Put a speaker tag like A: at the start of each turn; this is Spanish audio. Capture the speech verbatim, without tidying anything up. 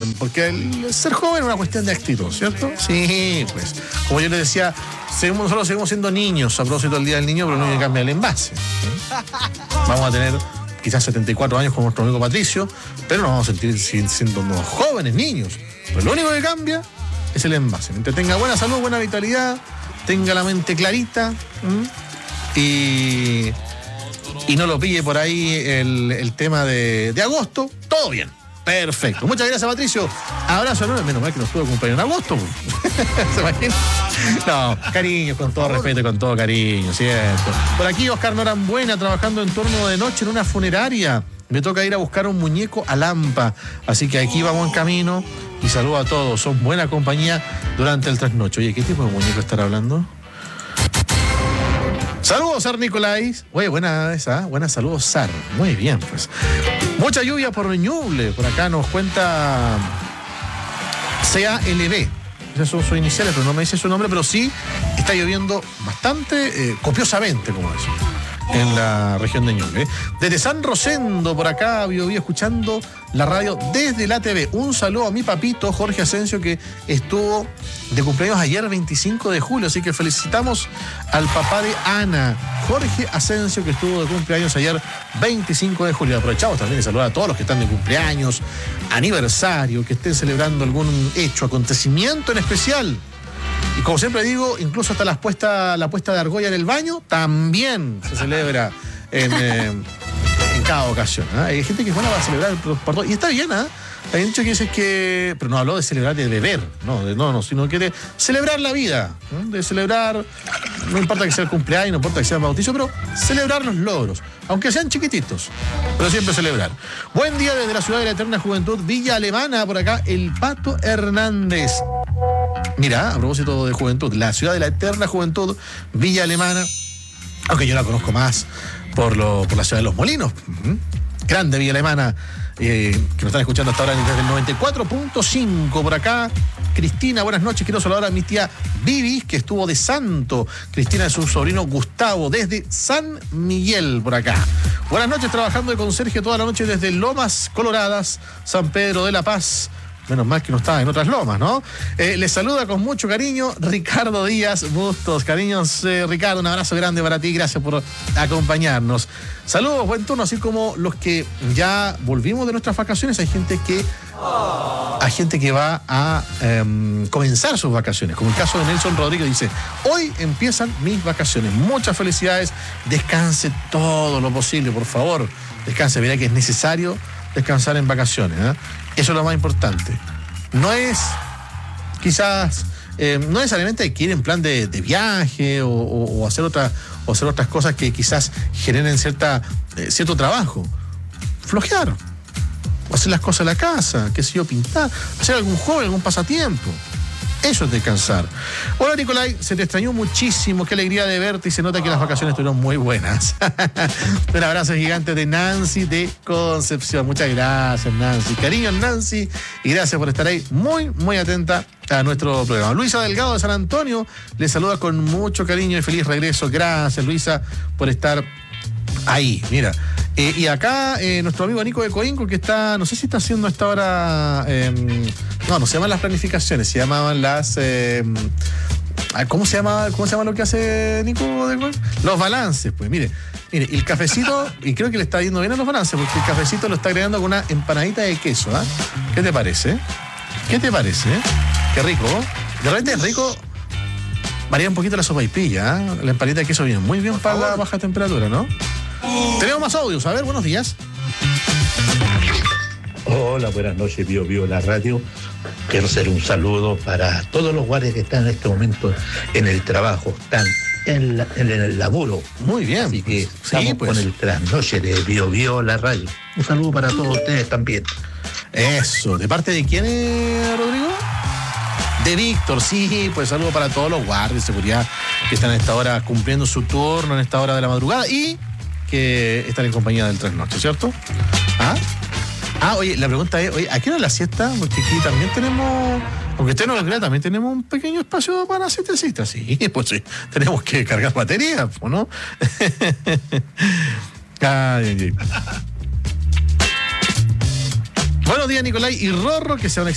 A: porque el ser joven es una cuestión de actitud, ¿cierto? Sí, pues. Como yo les decía, seguimos, nosotros seguimos siendo niños a propósito del Día del Niño, pero no hay que cambiar el envase. ¿Sí? Vamos a tener quizás setenta y cuatro años como nuestro amigo Patricio, pero nos vamos a sentir siendo unos jóvenes niños. Pero lo único que cambia es el envase. Mientras tenga buena salud, buena vitalidad, tenga la mente clarita, ¿m? y... y no lo pille por ahí el, el tema de, de agosto, todo bien. Perfecto. Muchas gracias, Patricio. Abrazo enorme. Menos mal que nos pudo acompañar en agosto. ¿Se imagina? No, cariño, con todo respeto y con todo cariño, ¿cierto? Por aquí, Oscar Norambuena, trabajando en turno de noche en una funeraria. Me toca ir a buscar un muñeco a Lampa. Así que aquí vamos en camino. Y saludo a todos. Son buena compañía durante el trasnocho. Oye, ¿qué tipo de muñeco estará hablando? Saludos, Sar Nicolás. Oye, buena esa, buena saludos, Sar. Muy bien, pues. Mucha lluvia por Ñuble. Por acá nos cuenta C A L B. Esas son sus iniciales, pero no me dice su nombre, pero sí está lloviendo bastante, eh, copiosamente, como eso, en la región de Ñuble. Desde San Rosendo, por acá, vi, vi escuchando la radio desde la T V. Un saludo a mi papito, Jorge Asensio, que estuvo de cumpleaños ayer, veinticinco de julio. Así que felicitamos al papá de Ana, Jorge Asensio, que estuvo de cumpleaños ayer, veinticinco de julio. Aprovechamos también de saludar a todos los que están de cumpleaños, aniversario, que estén celebrando algún hecho, acontecimiento en especial. Y como siempre digo, incluso hasta la puesta, la puesta de argolla en el baño también se celebra en, eh, en cada ocasión. ¿eh? Hay gente que es buena para celebrar por, por todo. Y está bien, ¿eh? Hay dicho que dices que. Pero no habló de celebrar de beber, no, de, no, no, sino que de celebrar la vida. ¿eh? De celebrar. No importa que sea el cumpleaños, no importa que sea el bautizo, pero celebrar los logros. Aunque sean chiquititos, pero siempre celebrar. Buen día desde la ciudad de la eterna juventud, Villa Alemana, por acá, el Pato Hernández. Mira, a propósito de juventud, la ciudad de la eterna juventud, Villa Alemana, aunque yo la conozco más por, lo, por la ciudad de Los Molinos. Uh-huh. Grande Villa Alemana, eh, que nos están escuchando hasta ahora desde el noventa y cuatro punto cinco por acá. Cristina, buenas noches. Quiero saludar a mi tía Vivi, que estuvo de santo. Cristina es su sobrino Gustavo, desde San Miguel, por acá. Buenas noches, trabajando de conserje toda la noche desde Lomas Coloradas, San Pedro de la Paz. Menos mal que no estaba en otras lomas, ¿no? Eh, les saluda con mucho cariño Ricardo Díaz Bustos. Cariños, eh, Ricardo, un abrazo grande para ti. Gracias por acompañarnos. Saludos, buen turno. Así como los que ya volvimos de nuestras vacaciones, hay gente que hay gente que va a eh, comenzar sus vacaciones. Como el caso de Nelson Rodríguez, dice: hoy empiezan mis vacaciones. Muchas felicidades. Descanse todo lo posible, por favor. Descanse. Verá que es necesario descansar en vacaciones, ¿eh? Eso es lo más importante. No es, quizás, eh, no necesariamente hay que ir en plan de, de viaje o, o, o, hacer otra, o hacer otras cosas que quizás generen cierta, eh, cierto trabajo. Flojear. O hacer las cosas en la casa, qué sé yo, pintar, hacer algún juego, algún pasatiempo. Eso es descansar. Hola, Nicolai, se te extrañó muchísimo, qué alegría de verte y se nota que las vacaciones estuvieron muy buenas. Un abrazo gigante de Nancy de Concepción. Muchas gracias, Nancy. Cariño, Nancy, y gracias por estar ahí muy, muy atenta a nuestro programa. Luisa Delgado de San Antonio le saluda con mucho cariño y feliz regreso. Gracias, Luisa, por estar ahí. Mira, eh, y acá eh, nuestro amigo Nico de Coinco, que está, no sé si está haciendo hasta ahora, eh, no, no se llaman las planificaciones, se llamaban las, eh, ¿cómo se llama, cómo se llama lo que hace Nico de Coinco? Los balances, pues, mire, mire, el cafecito, y creo que le está yendo bien a los balances, porque el cafecito lo está agregando con una empanadita de queso, ¿ah? ¿eh? ¿Qué te parece? ¿Qué te parece? Qué rico, de repente es rico. Varía un poquito la sopaipilla, ¿eh? La empanadita de queso viene muy bien para la baja temperatura, ¿no? Tenemos más audios, a ver, buenos días.
B: Hola, buenas noches, Bio Bio la radio. Quiero hacer un saludo para todos los guardias que están en este momento en el trabajo, están en, la, en el laburo.
A: Muy bien.
B: Así que
A: sí,
B: estamos
A: pues.
B: con el trasnoche de Bio Bio la radio. Un saludo para todos ustedes también.
A: Eso, ¿de parte de quién es, Rodrigo? De Víctor, sí, pues saludo para todos los guardias de seguridad que están a esta hora cumpliendo su turno en esta hora de la madrugada y que están en compañía del trasnoche, ¿cierto? ¿Ah? Ah, oye, la pregunta es, oye, ¿a qué hora es la siesta? Porque aquí también tenemos, aunque usted no lo crea, también tenemos un pequeño espacio para la siestecita. Sí, pues sí, tenemos que cargar baterías, ¿no? Ay, ay, ay. Buenos días, Nicolai y Rorro, que sea un